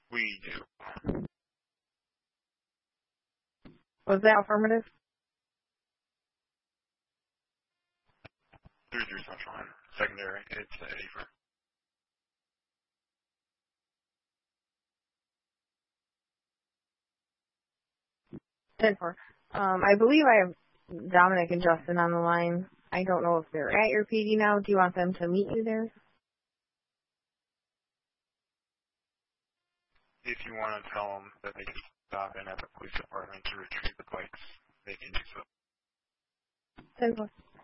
We do. Was that affirmative? 3-3 Central Line. Secondary, it's Eddie for. I believe I have Dominic and Justin on the line. I don't know if they're at your PD now. Do you want them to meet you there? If you want to tell them that they can stop in at the police department to retrieve the bikes, they can do so. 10-4.